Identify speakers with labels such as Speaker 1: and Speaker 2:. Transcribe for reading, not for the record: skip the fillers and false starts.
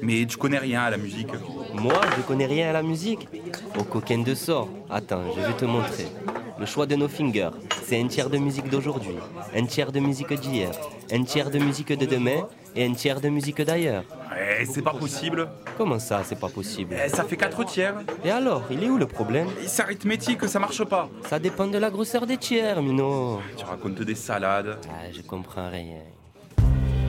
Speaker 1: Mais tu connais rien à la musique.
Speaker 2: Moi, je connais rien à la musique. Au coquin de sort. Attends, je vais te montrer. Le choix de nos fingers, c'est un tiers de musique d'aujourd'hui, un tiers de musique d'hier, un tiers de musique de demain et un tiers de musique d'ailleurs.
Speaker 1: C'est pas possible.
Speaker 2: Comment ça, c'est pas possible?
Speaker 1: Ça fait 4 tiers.
Speaker 2: Et alors, il est où le problème?
Speaker 1: C'est arithmétique, ça marche pas.
Speaker 2: Ça dépend de la grosseur des tiers, Mino.
Speaker 1: Tu racontes des salades.
Speaker 2: Ah, je comprends rien.